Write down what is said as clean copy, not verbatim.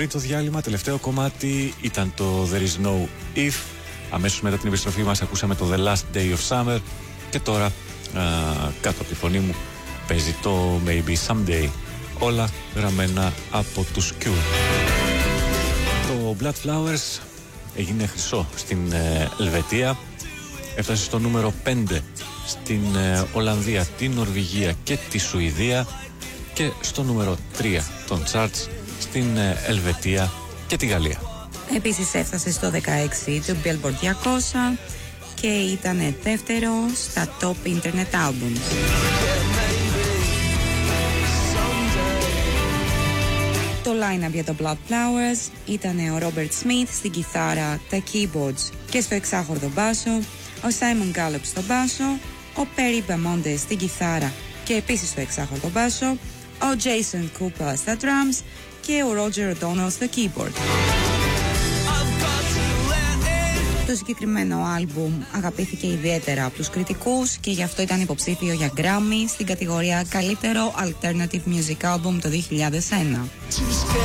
Πριν το διάλειμμα, τελευταίο κομμάτι ήταν το There Is No If. Αμέσως μετά την επιστροφή μας ακούσαμε το The Last Day of Summer. Και τώρα κάτω από τη φωνή μου παίζει το Maybe Someday. Όλα γραμμένα από τους Cure. Το Blood Flowers έγινε χρυσό στην Ελβετία. Έφτασε στο νούμερο 5 στην Ολλανδία, την Νορβηγία και τη Σουηδία. Και στο νούμερο 3 των charts στην Ελβετία και τη Γαλλία. Επίσης έφτασε στο 16 του Billboard 200 και ήταν δεύτερο στα Top Internet Albums. Το line-up για το Blood Flowers ήταν ο Robert Smith στην κιθάρα, τα keyboards και στο εξάχορδο μπάσο, ο Simon Gallup στο μπάσο, ο Perry Bamonte στην κιθάρα και επίσης στο εξάχορδο μπάσο, ο Jason Cooper στα drums και ο Roger O'Donnell στο keyboard. Το συγκεκριμένο άλμπουμ αγαπήθηκε ιδιαίτερα από τους κριτικούς και γι' αυτό ήταν υποψήφιο για Grammy στην κατηγορία Καλύτερο Alternative Music Album το 2001.